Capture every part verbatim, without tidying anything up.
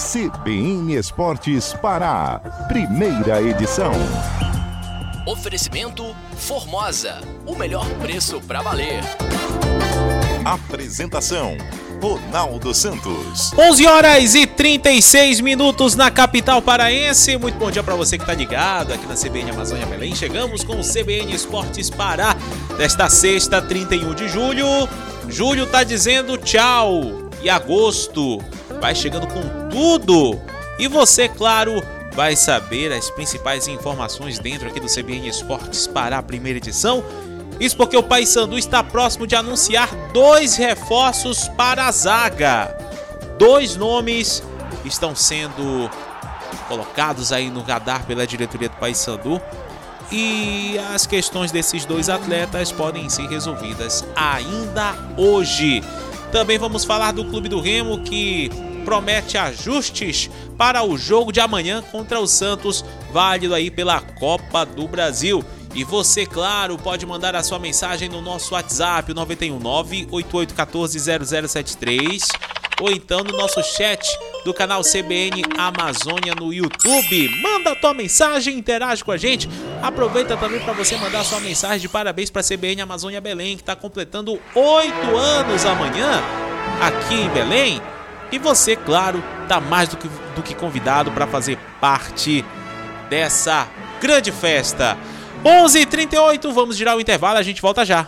C B N Esportes Pará, primeira edição. Oferecimento Formosa, o melhor preço pra valer. Apresentação: Ronaldo Santos. onze horas e trinta e seis minutos na capital paraense. Muito bom dia para você que está ligado aqui na C B N Amazônia Belém. Chegamos com o C B N Esportes Pará desta sexta, trinta e um de julho. Julho tá dizendo tchau e agosto vai chegando com tudo. E você, claro, vai saber as principais informações dentro aqui do C B N Esportes Pará, primeira edição. Isso porque o Paysandu está próximo de anunciar dois reforços para a zaga. Dois nomes estão sendo colocados aí no radar pela diretoria do Paysandu. E as questões desses dois atletas podem ser resolvidas ainda hoje. Também vamos falar do Clube do Remo, que promete ajustes para o jogo de amanhã contra o Santos, válido aí pela Copa do Brasil. E você, claro, pode mandar a sua mensagem no nosso WhatsApp, nove um nove, oito oito um quatro, zero zero sete três, ou então no nosso chat do canal C B N Amazônia no YouTube. Manda a tua mensagem, interage com a gente. Aproveita também para você mandar a sua mensagem de parabéns para a C B N Amazônia Belém, que está completando oito anos amanhã aqui em Belém. E você, claro, está mais do que, do que convidado para fazer parte dessa grande festa. onze e trinta e oito, vamos girar o intervalo, a gente volta já.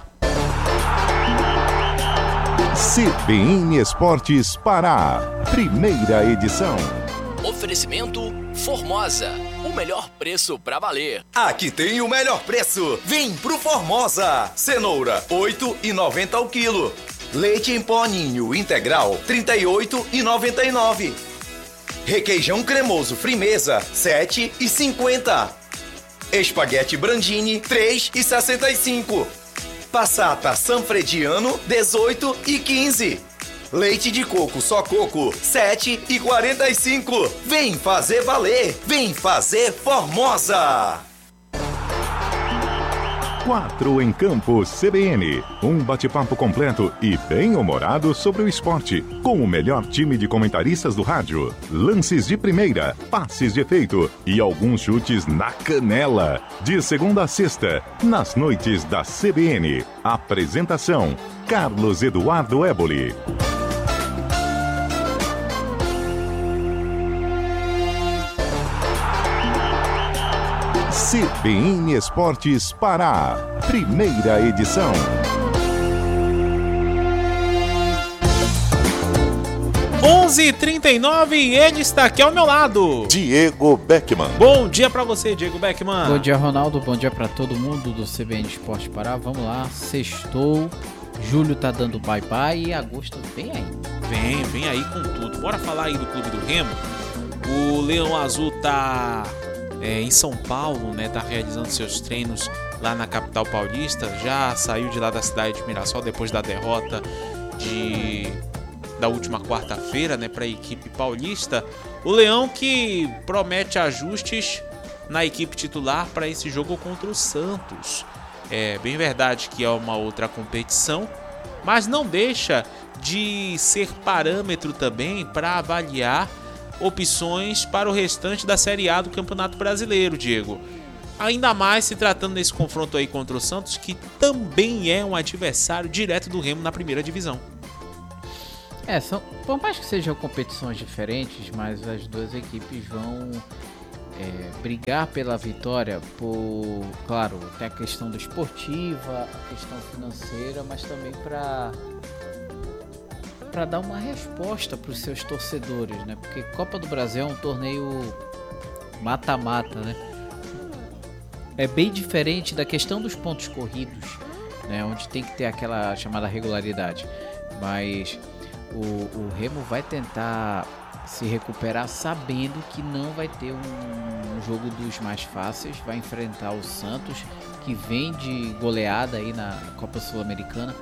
C B N Esportes Pará, primeira edição. Oferecimento Formosa, o melhor preço pra valer. Aqui tem o melhor preço. Vem pro Formosa. Cenoura, oito reais e noventa centavos ao quilo. Leite em pó ninho integral, trinta e oito reais e noventa e nove centavos. Requeijão cremoso Frimeza, sete reais e cinquenta centavos. Espaguete Brandini, três reais e sessenta e cinco centavos. Passata Sanfrediano, dezoito reais e quinze centavos. Leite de coco só coco, sete reais e quarenta e cinco centavos. Vem fazer valer, vem fazer Formosa. Quatro em Campo C B N. Um bate-papo completo e bem-humorado sobre o esporte, com o melhor time de comentaristas do rádio. Lances de primeira, passes de efeito e alguns chutes na canela. De segunda a sexta, nas noites da C B N. Apresentação: Carlos Eduardo Éboli. C B N Esportes Pará, primeira edição. onze e trinta e nove e ele está aqui ao meu lado, Diego Beckman. Bom dia para você, Diego Beckman. Bom dia, Ronaldo. Bom dia para todo mundo do C B N Esportes Pará. Vamos lá, sextou. Julho tá dando bye-bye e agosto vem aí. Vem, vem aí com tudo. Bora falar aí do Clube do Remo. O Leão Azul tá É, em São Paulo, né, tá realizando seus treinos lá na capital paulista. Já saiu de lá da cidade de Mirassol depois da derrota de, da última quarta-feira, né, para a equipe paulista. O Leão que promete ajustes na equipe titular para esse jogo contra o Santos. É bem verdade que é uma outra competição, mas não deixa de ser parâmetro também para avaliar opções para o restante da Série A do Campeonato Brasileiro, Diego. Ainda mais se tratando desse confronto aí contra o Santos, que também é um adversário direto do Remo na primeira divisão. É, são, por mais que sejam competições diferentes, mas as duas equipes vão é, brigar pela vitória por, claro, tem a questão do esportiva, a questão financeira, mas também para para dar uma resposta para os seus torcedores, né? Porque Copa do Brasil é um torneio mata-mata, né? É bem diferente da questão dos pontos corridos, né? Onde tem que ter aquela chamada regularidade. Mas o, o Remo vai tentar se recuperar sabendo que não vai ter um, um jogo dos mais fáceis. Vai enfrentar o Santos, que vem de goleada aí na Copa Sul-Americana.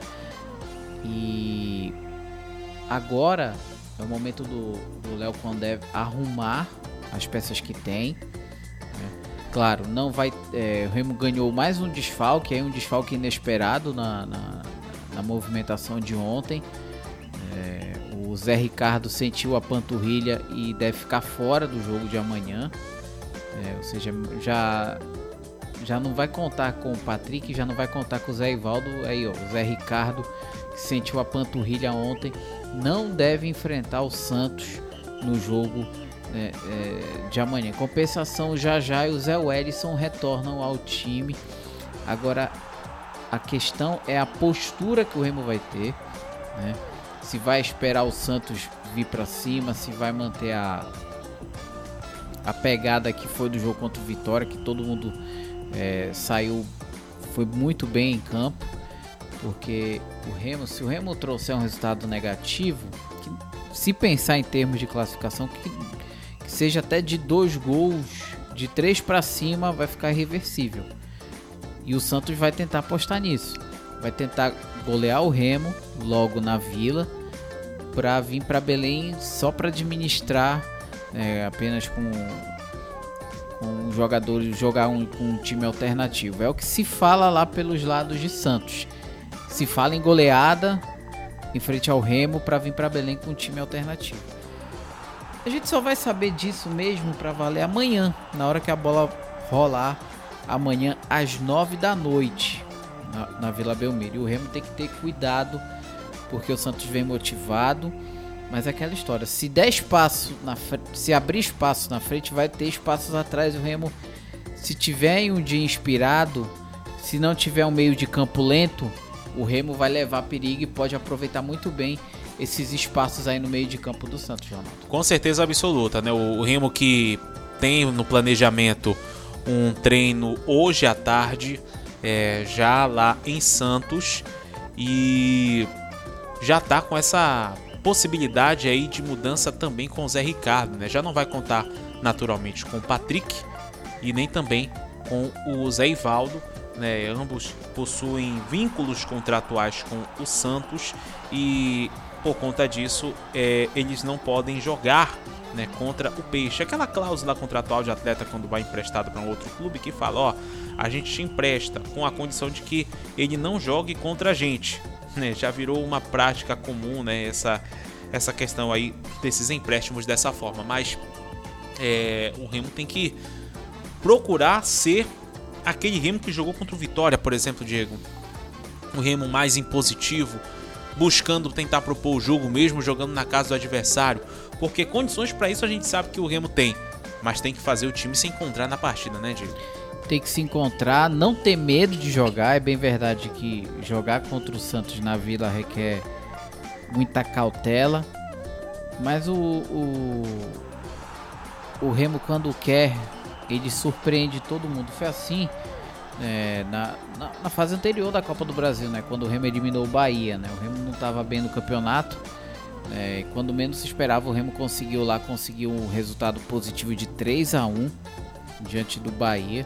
E agora é o momento do, do Léo Condé arrumar as peças que tem. Né? Claro, não vai. É, o Remo ganhou mais um desfalque, aí um desfalque inesperado na, na, na movimentação de ontem. É, o O Zé Ricardo sentiu a panturrilha e deve ficar fora do jogo de amanhã. É, ou seja, já, já não vai contar com o Patrick, já não vai contar com o Zé Ivaldo. Aí, ó, o Zé Ricardo, que sentiu a panturrilha ontem, não deve enfrentar o Santos no jogo é, é, de amanhã. Compensação, o Jajá e o Zé Wellison retornam ao time. Agora, a questão é a postura que o Remo vai ter, né? Se vai esperar o Santos vir para cima, se vai manter a, a pegada que foi do jogo contra o Vitória, que todo mundo é, saiu, foi muito bem em campo, porque o Remo, se o Remo trouxer um resultado negativo, que, se pensar em termos de classificação, que, que seja até de dois gols, de três para cima, vai ficar irreversível. E o Santos vai tentar apostar nisso, vai tentar golear o Remo logo na Vila, para vir para Belém só para administrar é, apenas com, com jogadores, jogar um, com um time alternativo. É o que se fala lá pelos lados de Santos. Se fala em goleada em frente ao Remo para vir para Belém com um time alternativo. A gente só vai saber disso mesmo para valer amanhã, na hora que a bola rolar, amanhã às nove da noite na, na Vila Belmiro. E o Remo tem que ter cuidado, porque o Santos vem motivado, mas é aquela história, se der espaço na frente, se abrir espaço na frente, vai ter espaços atrás. O Remo, se tiver um dia inspirado, se não tiver um meio de campo lento, o Remo vai levar perigo e pode aproveitar muito bem esses espaços aí no meio de campo do Santos, Ronaldo. Com certeza absoluta, né? O Remo que tem no planejamento um treino hoje à tarde, é, já lá em Santos, e já tá com essa possibilidade aí de mudança também com o Zé Ricardo, né? Já não vai contar naturalmente com o Patrick e nem também com o Zé Ivaldo, né? Ambos possuem vínculos contratuais com o Santos e por conta disso é, eles não podem jogar, né, contra o Peixe. Aquela cláusula contratual de atleta quando vai emprestado para um outro clube que fala, ó, a gente te empresta com a condição de que ele não jogue contra a gente. Né, já virou uma prática comum, né, essa, essa questão aí desses empréstimos dessa forma, mas é, o Remo tem que procurar ser aquele Remo que jogou contra o Vitória, por exemplo, Diego, um Remo mais impositivo, buscando tentar propor o jogo mesmo jogando na casa do adversário, porque condições para isso a gente sabe que o Remo tem, mas tem que fazer o time se encontrar na partida, né, Diego? Tem que se encontrar, não ter medo de jogar. É bem verdade que jogar contra o Santos na Vila requer muita cautela, mas o, o, o Remo, quando quer, ele surpreende todo mundo. Foi assim é, na, na, na fase anterior da Copa do Brasil, né, quando o Remo eliminou o Bahia, né, o Remo não estava bem no campeonato, é, quando menos se esperava, o Remo conseguiu lá, conseguiu um resultado positivo de três a um diante do Bahia.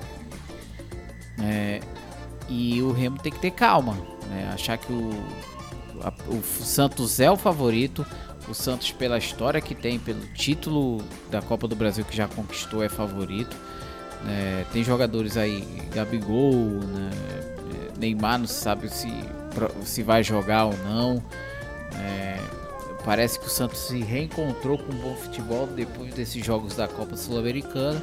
É, e o Remo tem que ter calma, né? Achar que o, a, o Santos é o favorito. O Santos, pela história que tem, pelo título da Copa do Brasil que já conquistou, é favorito. É, tem jogadores aí, Gabigol, né? Neymar, não se sabe se, se vai jogar ou não. É, parece que o Santos se reencontrou com um bom futebol depois desses jogos da Copa Sul-Americana.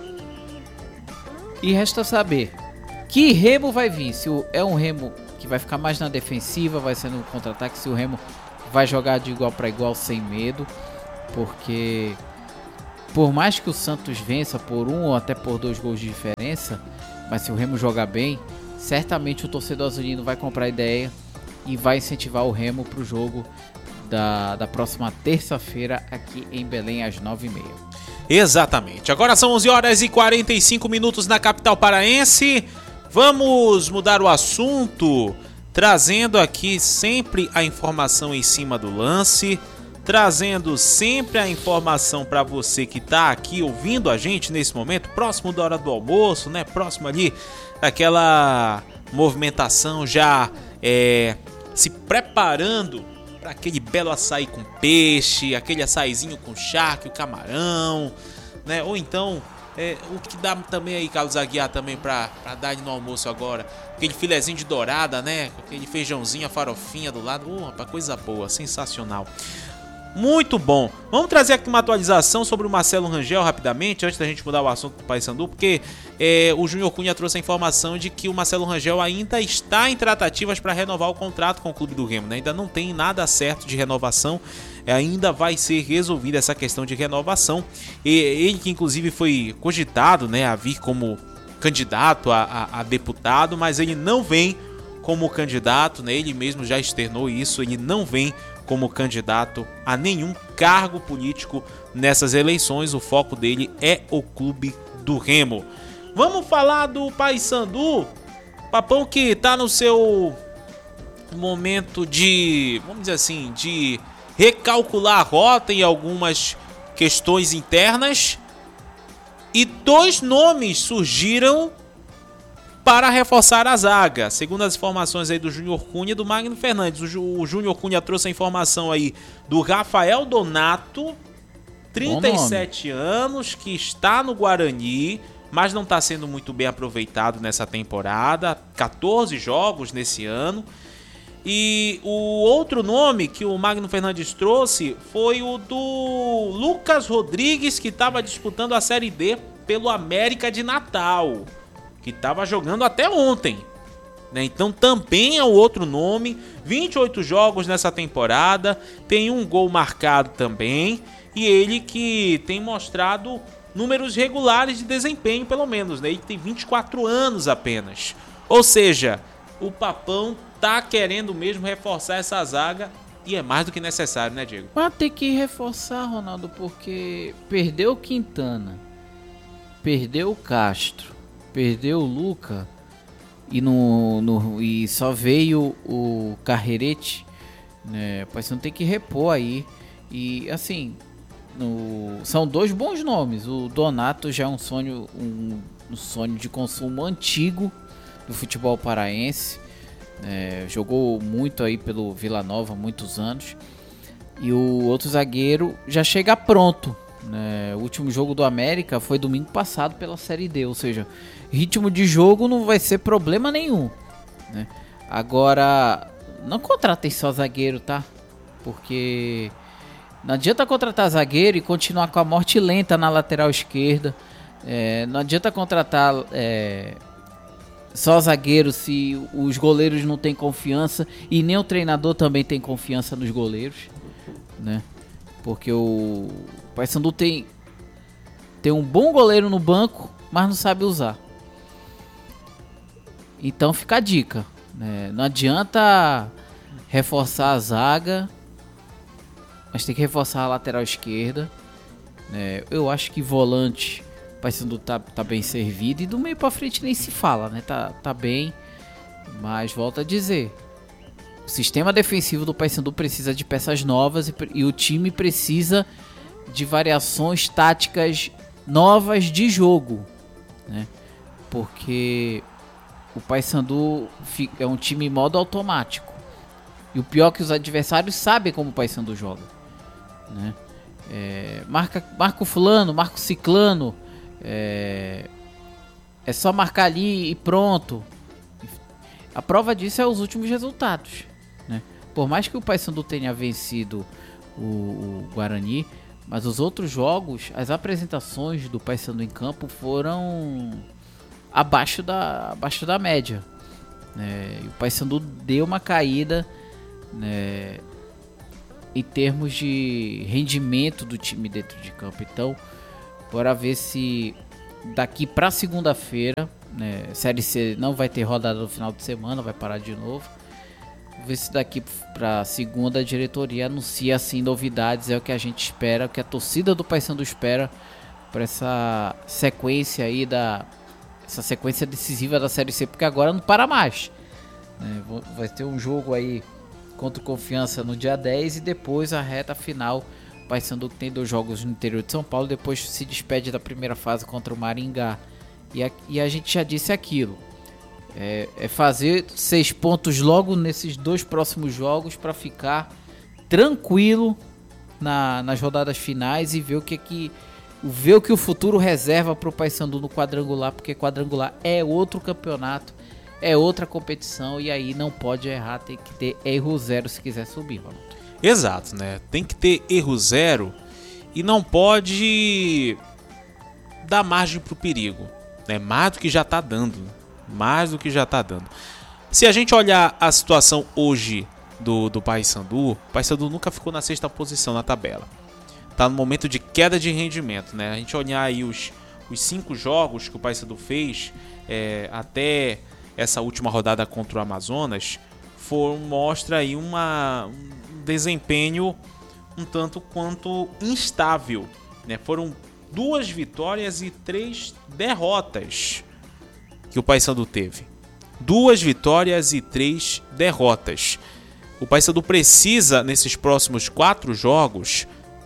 E resta saber que Remo vai vir, se é um Remo que vai ficar mais na defensiva, vai ser no contra-ataque, se o Remo vai jogar de igual para igual sem medo, porque por mais que o Santos vença por um ou até por dois gols de diferença, mas se o Remo jogar bem, certamente o torcedor azulino vai comprar a ideia e vai incentivar o Remo para o jogo da, da próxima terça-feira aqui em Belém às nove e meia. Exatamente, agora são onze horas e quarenta e cinco minutos na capital paraense. Vamos mudar o assunto, trazendo aqui sempre a informação em cima do lance, trazendo sempre a informação para você que está aqui ouvindo a gente nesse momento, próximo da hora do almoço, né? Próximo ali daquela movimentação, já é, se preparando para aquele belo açaí com peixe, aquele açaizinho com charque, o camarão, né? Ou então é, o que dá também aí, Carlos Aguiar, também pra, pra dar no almoço agora, aquele filezinho de dourada, né? Aquele feijãozinho, a farofinha do lado, oh, rapaz, coisa boa, sensacional. Muito bom. Vamos trazer aqui uma atualização sobre o Marcelo Rangel rapidamente, antes da gente mudar o assunto do Paysandu, porque é, o Júnior Cunha trouxe a informação de que o Marcelo Rangel ainda está em tratativas para renovar o contrato com o Clube do Remo, né? Ainda não tem nada certo de renovação, ainda vai ser resolvida essa questão de renovação. E ele que inclusive foi cogitado, né, a vir como candidato a, a, a deputado, mas ele não vem como candidato, né? Ele mesmo já externou isso, ele não vem como candidato a nenhum cargo político nessas eleições. O foco dele é o Clube do Remo. Vamos falar do Paysandu, Papão, que tá no seu momento de, vamos dizer assim, de recalcular a rota em algumas questões internas, e dois nomes surgiram para reforçar a zaga, segundo as informações aí do Júnior Cunha e do Magno Fernandes. O Júnior Cunha trouxe a informação aí do Rafael Donato, trinta e sete anos, que está no Guarani, mas não está sendo muito bem aproveitado nessa temporada, quatorze jogos nesse ano. E o outro nome que o Magno Fernandes trouxe foi o do Lucas Rodrigues, que estava disputando a Série D pelo América de Natal, que estava jogando até ontem, né? Então também é o outro nome, vinte e oito jogos nessa temporada, tem um gol marcado também, e ele que tem mostrado números regulares de desempenho, pelo menos, né? Ele tem vinte e quatro anos apenas, ou seja, o Papão tá querendo mesmo reforçar essa zaga, e é mais do que necessário, né, Diego? Vai ter que reforçar, Ronaldo, porque perdeu o Quintana, perdeu o Castro, perdeu o Luca e, no, no, e só veio o Carrerete, né? Você não tem que repor aí. E assim, no, são dois bons nomes. O Donato já é um sonho, um, um sonho de consumo antigo do futebol paraense, né? Jogou muito aí pelo Vila Nova há muitos anos. E o outro zagueiro já chega pronto, né? O último jogo do América foi domingo passado pela Série D, ou seja, ritmo de jogo não vai ser problema nenhum, né? Agora, não contratem só zagueiro, tá? Porque não adianta contratar zagueiro e continuar com a morte lenta na lateral esquerda. É, não adianta contratar é, só zagueiro se os goleiros não têm confiança, e nem o treinador também tem confiança nos goleiros, né? Porque o Paysandu tem, tem um bom goleiro no banco, mas não sabe usar. Então fica a dica, né? Não adianta reforçar a zaga, mas tem que reforçar a lateral esquerda, né? Eu acho que volante o Paysandu tá, tá bem servido, e do meio pra frente nem se fala, né? Tá, tá bem, mas volto a dizer, o sistema defensivo do Paysandu precisa de peças novas, e, e o time precisa de variações táticas novas de jogo, né? Porque o Paysandu é um time em modo automático, e o pior é que os adversários sabem como o Paysandu joga, né? É, marca, marca o fulano, marca o ciclano, é, é só marcar ali e pronto. A prova disso é os últimos resultados, né? Por mais que o Paysandu tenha vencido o, o Guarani, mas os outros jogos, as apresentações do Paysandu em campo foram abaixo da, abaixo da média, né? E o Paysandu deu uma caída, né, em termos de rendimento do time dentro de campo. Então, bora ver se daqui para segunda-feira, né, Série C não vai ter rodada no final de semana, vai parar de novo. Ver se daqui para segunda a diretoria anuncia assim novidades, é o que a gente espera, o que a torcida do Paysandu espera para essa sequência aí da essa sequência decisiva da Série C, porque agora não para mais, né? Vai ter um jogo aí contra o Confiança no dia dez, e depois a reta final. O Paysandu que tem dois jogos no interior de São Paulo, depois se despede da primeira fase contra o Maringá. E a, e a gente já disse aquilo, é, é fazer seis pontos logo nesses dois próximos jogos para ficar tranquilo na, nas rodadas finais, e ver o que que ver o que o futuro reserva para o Paysandu no quadrangular, porque quadrangular é outro campeonato, é outra competição, e aí não pode errar, tem que ter erro zero se quiser subir, Ronaldo. Exato, né? Tem que ter erro zero e não pode dar margem para o perigo, né? Mais do que já está dando, mais do que já está dando. Se a gente olhar a situação hoje do, do Paysandu, o Paysandu nunca ficou na sexta posição na tabela. Está no momento de queda de rendimento, né? A gente olhar aí os, os cinco jogos que o Paysandu fez é, até essa última rodada contra o Amazonas, for, mostra aí uma, um desempenho um tanto quanto instável, né? Foram duas vitórias e três derrotas que o Paysandu teve. Duas vitórias e três derrotas. O Paysandu precisa, nesses próximos quatro jogos,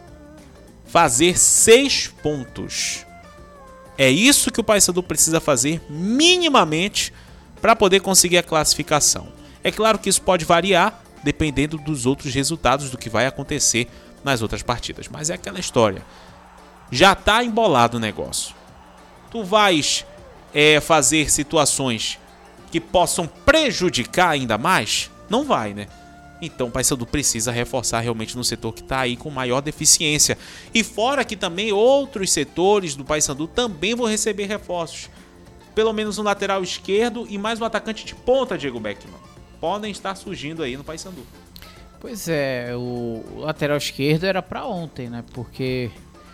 fazer seis pontos. É isso que o Paysandu precisa fazer minimamente para poder conseguir a classificação. É claro que isso pode variar dependendo dos outros resultados do que vai acontecer nas outras partidas. Mas é aquela história. Já está embolado o negócio. Tu vais é, fazer situações que possam prejudicar ainda mais? Não vai, né? Então o Paysandu precisa reforçar realmente no setor que está aí com maior deficiência. E fora que também outros setores do Paysandu também vão receber reforços. Pelo menos um lateral esquerdo e mais um atacante de ponta, Diego Beckman. Podem estar surgindo aí no Paysandu. Pois é, o lateral esquerdo era para ontem, né? Porque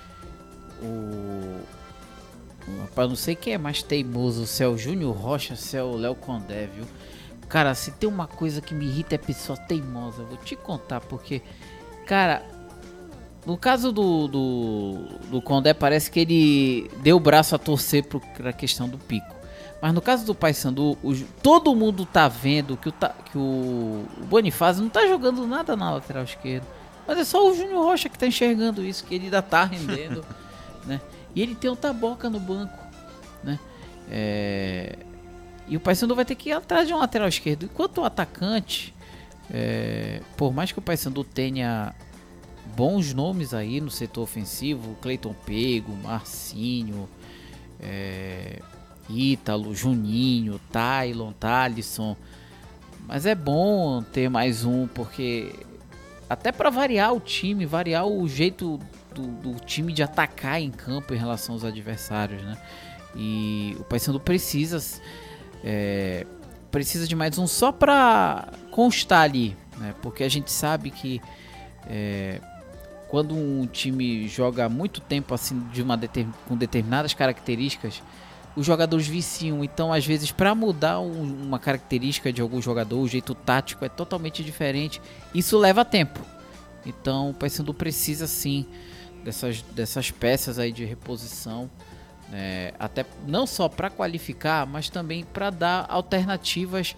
o... Rapaz, não sei quem é mais teimoso, se é o Júnior Rocha, se é o Léo Condé, viu? Cara, se tem uma coisa que me irrita é pessoa teimosa. Vou te contar, porque... Cara, no caso do, do, do Condé, parece que ele deu o braço a torcer para a questão do pico. Mas no caso do Paysandu, todo mundo tá vendo que o, que o, o Bonifácio não tá jogando nada na lateral esquerda. Mas é só o Júnior Rocha que tá enxergando isso, que ele ainda tá rendendo, né? E ele tem o Taboca no banco, né? É... E o Paysandu vai ter que ir atrás de um lateral esquerdo. Enquanto o atacante, é... por mais que o Paysandu tenha bons nomes aí no setor ofensivo, Cleiton Pego, Marcinho, é... Ítalo, Juninho, Taylon, Thalisson, mas é bom ter mais um, porque até para variar o time, variar o jeito do, do time de atacar em campo em relação aos adversários, né? E o Paysandu precisa é, precisa de mais um só para constar ali, né? Porque a gente sabe que é, quando um time joga muito tempo assim de uma determin, com determinadas características, os jogadores viciam. Então, às vezes, para mudar um, uma característica de algum jogador, o jeito tático é totalmente diferente. Isso leva tempo. Então, o Paysandu precisa, sim, dessas, dessas peças aí de reposição, né? Até não só para qualificar, mas também para dar alternativas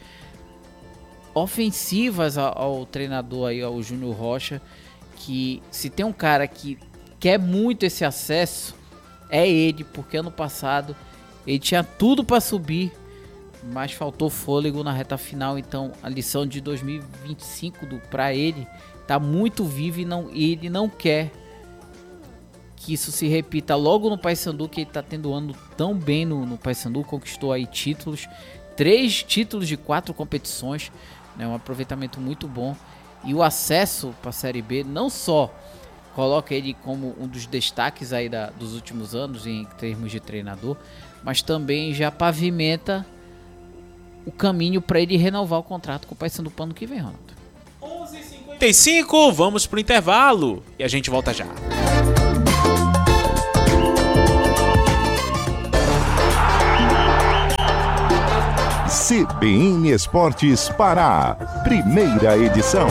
ofensivas ao, ao treinador, aí, ao Júnior Rocha, que se tem um cara que quer muito esse acesso, é ele, porque ano passado ele tinha tudo para subir, mas faltou fôlego na reta final. Então a lição de dois mil e vinte e cinco para ele tá muito viva e não, ele não quer que isso se repita logo no Paysandu, que ele tá tendo um ano tão bem no, no Paysandu, conquistou aí títulos, três títulos de quatro competições, né, um aproveitamento muito bom, e o acesso para a Série B não só coloca ele como um dos destaques aí da, dos últimos anos em termos de treinador, mas também já pavimenta o caminho para ele renovar o contrato com o Paysandu para o ano que vem, Ronaldo. onze e cinquenta e cinco, vamos pro intervalo e a gente volta já. C B N Esportes Pará, primeira edição.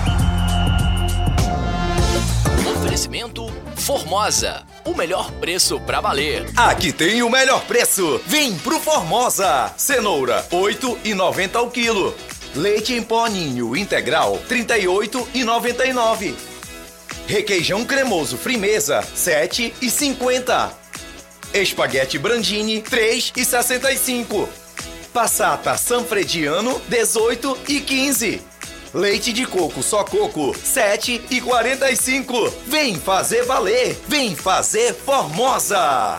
Oferecimento Formosa, o melhor preço pra valer. Aqui tem o melhor preço. Vem pro Formosa. Cenoura, oito e noventa ao quilo. Leite em pó ninho integral, trinta e oito e noventa e nove. Requeijão cremoso Frimeza, sete e cinquenta. Espaguete Brandini, três e sessenta e cinco. Passata Sanfrediano, dezoito e quinze. Leite de coco só coco, sete e quarenta e cinco. Vem fazer valer, vem fazer Formosa.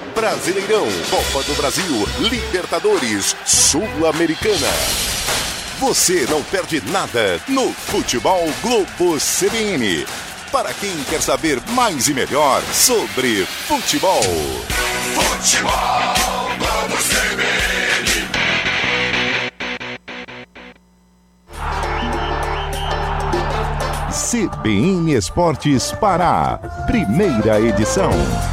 Brasileirão, Copa do Brasil, Libertadores, Sul-Americana. Você não perde nada no Futebol Globo C B N. Para quem quer saber mais e melhor sobre futebol. Futebol Globo C B N. C B N Esportes Pará, primeira edição.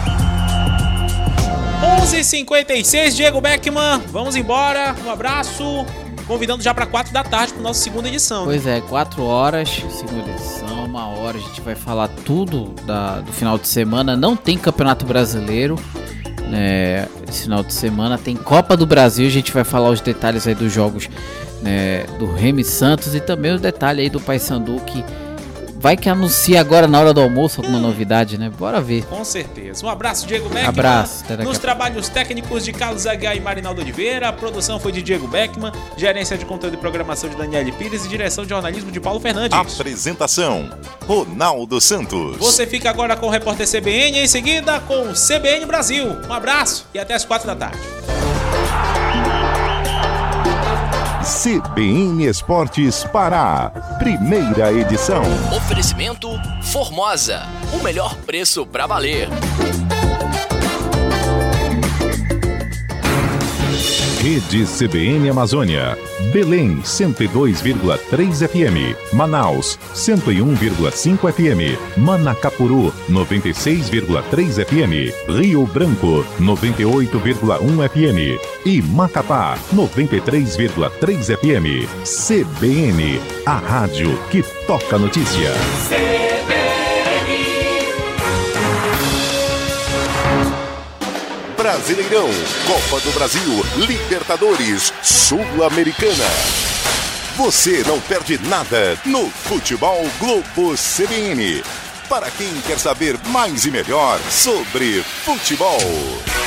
onze e cinquenta e seis, Diego Beckman, vamos embora, um abraço, convidando já para quatro da tarde para nossa segunda edição. Pois é, quatro horas, segunda edição, uma hora a gente vai falar tudo da, do final de semana. Não tem Campeonato Brasileiro, né, esse final de semana, tem Copa do Brasil, a gente vai falar os detalhes aí dos jogos, né, do Remy Santos e também o detalhe aí do Paysandu, que vai que anuncia agora na hora do almoço alguma hum. novidade, né? Bora ver. Com certeza. Um abraço, Diego Beckman. Abraço. Nos trabalhos técnicos de Carlos Aguiar e Marinaldo Oliveira. A produção foi de Diego Beckman. Gerência de conteúdo e programação de Daniele Pires. E direção de jornalismo de Paulo Fernandes. Apresentação, Ronaldo Santos. Você fica agora com o repórter C B N. Em seguida com o C B N Brasil. Um abraço e até as quatro da tarde. C B N Esportes Pará, primeira edição. Oferecimento Formosa, o melhor preço pra valer. Rede C B N Amazônia, Belém cento e dois vírgula três F M, Manaus cento e um vírgula cinco F M, Manacapuru noventa e seis vírgula três F M, Rio Branco noventa e oito vírgula um F M e Macapá noventa e três vírgula três F M. C B N, a rádio que toca notícia. C B N. Brasileirão, Copa do Brasil, Libertadores, Sul-Americana. Você não perde nada no Futebol Globo C B N. Para quem quer saber mais e melhor sobre futebol.